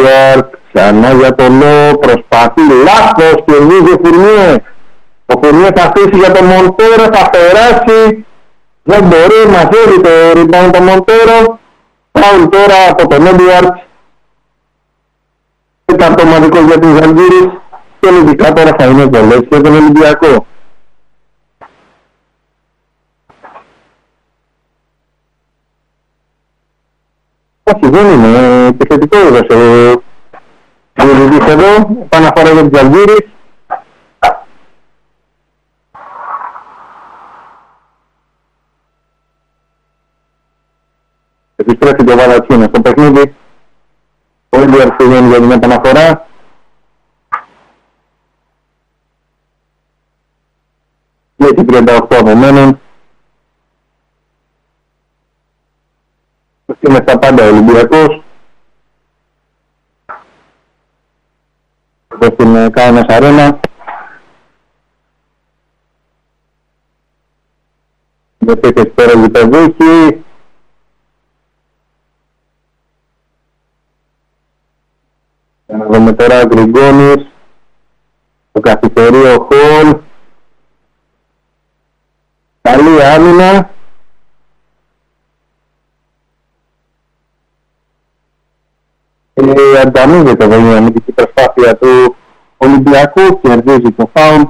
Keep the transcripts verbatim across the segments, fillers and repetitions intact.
Έντουαρτ, ξανά για το Λό, προσπαθεί, λάθος, κερδίζει ο Φουρνιέ. Ο Φουρνιέ θα αφήσει για τον Μοντέρο, θα περάσει, δεν μπορεί, μαζεύει το rebound το Μοντέρο. Φάουλ τώρα από τον Έντουαρτ. Τέταρτο ομαδικός για την Ζαλγκίρις και λογικά τώρα θα είναι βολές για τον Ολυμπιακό. Όχι, δεν είναι επιθετικό έδωσε ο διαιτητής εδώ, επαναφορά για την Ζαλγκίρις. Επιστρέφει το Βαλατσίνο στο παιχνίδι. Ο Έντουαρτ πηγαίνει για την επαναφορά. Και έχει τριάντα οκτώ απομένων. Είναι στα πάντα ο Ολυμπιακός. Εδώ στην Κάουνας Αρένα. Δεν έχει τώρα γηπεδούχη. Να δούμε τώρα ο Γκριγκόνης. Το καθυστερεί ο Χολ. Καλή άμυνα. Ε, ανταμείβεται εδώ η αμυντική προσπάθεια του Ολυμπιακού, κερδίζει το φάουλ.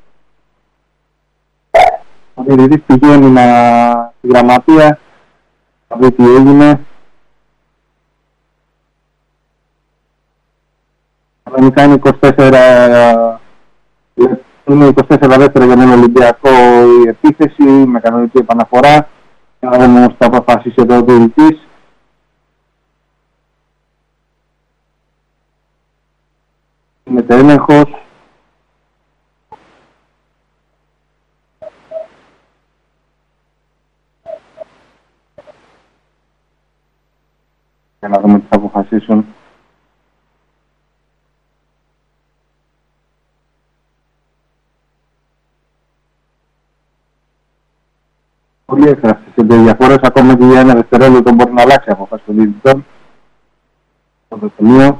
Ο διαιτητής πηγαίνει να... στη γραμματεία, θα δει τι έγινε. Κανονικά είναι είκοσι τέσσερα, είναι είκοσι τέσσερα δεύτερα για τον Ολυμπιακό η επίθεση με κανονική επαναφορά. Να δούμε όμως θα αποφασίσει εδώ ο διαιτητής. Γίνεται έλεγχος. Για να δούμε τι θα αποφασίσουν. Πολύ έκραστες οι διαφορές, ακόμα και για ένα δευτερόλεπτο μπορεί να αλλάξει η απόφαση των διαιτητών. Στο σημείο.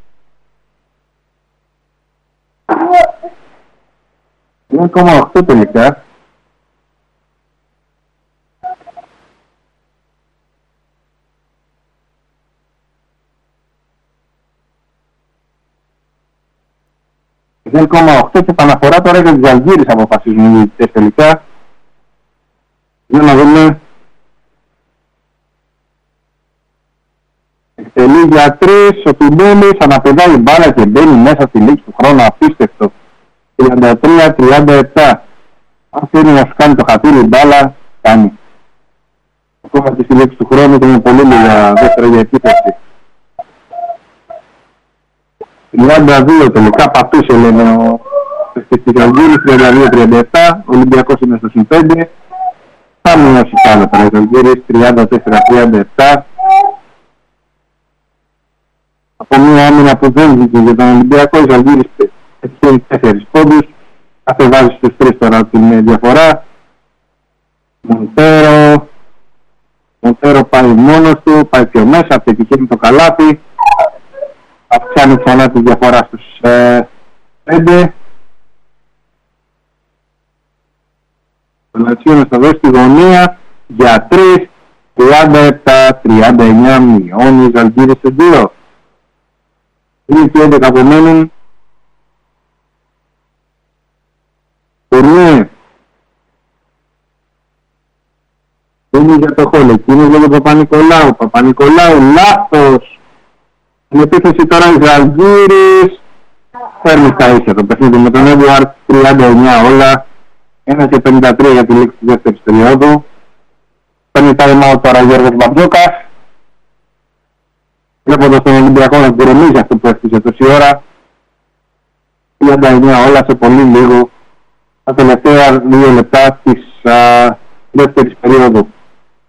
εννιά κόμμα οκτώ τελικά. εννιά κόμμα οκτώ και επαναφορά τώρα για τις Ζαλγκίρις αποφασίζουν οι διαιτητές τελικά. Για να δούμε. Εκτελεί για τρεις, ο Τουντούλης αναπηδάει μπάλα και μπαίνει μέσα στη λήξη του χρόνου, απίστευτο. τριάντα τρία τριάντα επτά. Αν θέλει να σου κάνει το χατήρι μπάλα, κάνει. Ακόμα και στη λήξη του χρόνου και με πολύ λίγα δεύτερα για επίθεση. τριάντα δύο τελικά πατούσε λένε ο Ζαλγκίρις, τριάντα δύο τριάντα επτά, ο Ολυμπιακός είναι στο συν πέντε. Θα μειώσει πάνω τώρα ο Ζαλγκίρις, τριάντα τέσσερα τριάντα επτά. Από μια άμυνα που δεν βγήκε για τον Ολυμπιακό, ο Ζαλγκίρις έχει τέσσερις πόντους. Κάθε βάζει στους τρεις τώρα την διαφορά. Μοντέρο. Μοντέρο πάει μόνος του, πάει πιο μέσα, πετυχαίνει το καλάθι. Αυξάνει ξανά τη διαφορά στους ε, πέντε. Το Λατσίωνος θα δώσει τη γωνία για τρεις. τριάντα επτά τριάντα εννιά μειώνει Ζαλγκίρις σε δύο. Είναι και έντεκα απομένουν. Φουρνιέ. Είναι για το Χόλ. Εκείνος για τον Παπα-Νικολάου. Παπα-Νικολάου λάθος. Στην επίθεση τώρα η Ζαλγκίρις. Φέρνει στα ίσια το παιχνίδι με τον Έντουαρτ. τριάντα εννιά όλα. ένα και πενήντα τρία για τη λήξη της δεύτερης περίοδου. Παίρνει time out τώρα ο Γιώργος Μπαρτζόκας. Βλέποντας τον Ολυμπιακό να γκρεμίζει αυτό που έφτιαξε τόση ώρα. τριάντα εννιά όλα σε πολύ λίγο. Τα τελευταία δύο λεπτά της α, δεύτερης περίοδου.